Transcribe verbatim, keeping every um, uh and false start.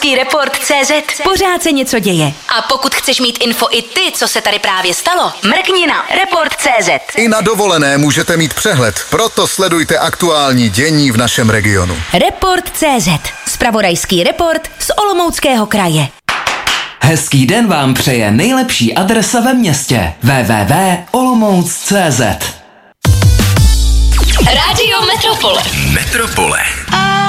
Spravodajský report tečka cé zet. Pořád se něco děje. A pokud chceš mít info i ty, co se tady právě stalo, mrkni na report tečka cé zet. I na dovolené můžete mít přehled, proto sledujte aktuální dění v našem regionu. report tečka cé zet. Spravodajský report z Olomouckého kraje. Hezký den vám přeje nejlepší adresa ve městě. w w w tečka olomouc tečka cé zet. Rádio Metropole. Metropole.